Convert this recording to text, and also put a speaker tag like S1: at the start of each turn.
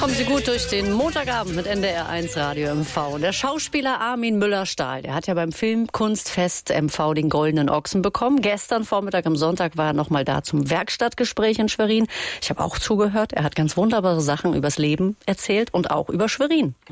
S1: Kommen Sie gut durch den Montagabend mit NDR1 Radio MV. Der Schauspieler Armin Müller-Stahl, der hat ja beim Filmkunstfest MV den Goldenen Ochsen bekommen. Gestern Vormittag am Sonntag war er noch mal da zum Werkstattgespräch in Schwerin. Ich habe auch zugehört. Er hat ganz wunderbare Sachen übers Leben erzählt und auch über Schwerin.